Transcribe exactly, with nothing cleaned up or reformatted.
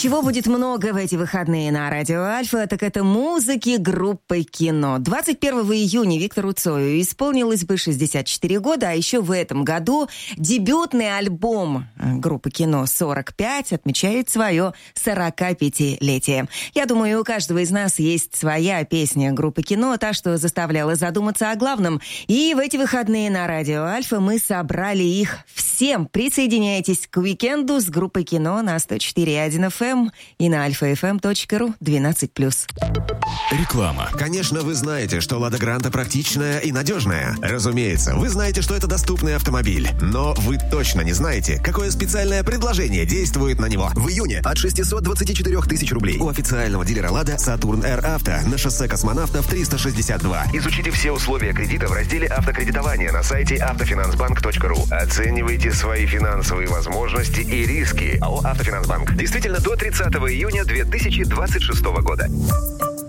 чего будет много в эти выходные на Радио Альфа, так это музыки группы «Кино». двадцать первого июня Виктору Цою исполнилось бы шестьдесят четыре года, а еще в этом году дебютный альбом группы «Кино» сорок пять отмечает свое сорокапятилетие. Я думаю, у каждого из нас есть своя песня группы «Кино», та, что заставляла задуматься о главном. И в эти выходные на Радио Альфа мы собрали их всем. Присоединяйтесь к уикенду с группой «Кино» на сто четыре и один эф эм и на альфа эф эм точка ру двенадцать плюс. Реклама. Конечно, вы знаете, что «Лада Гранта» практичная и надежная. Разумеется, вы знаете, что это доступный автомобиль. Но вы точно не знаете, какое специальное предложение действует на него. В июне от шестьсот двадцать четыре тысяч рублей у официального дилера «Лада» «Сатурн Р Авто» на шоссе Космонавтов триста шестьдесят два. Изучите все условия кредита в разделе «Автокредитование» на сайте автофинансбанк точка ру. Оценивайте свои финансовые возможности и риски. АО «Автофинансбанк». Действительно, до тридцатого июня две тысячи двадцать шестого года.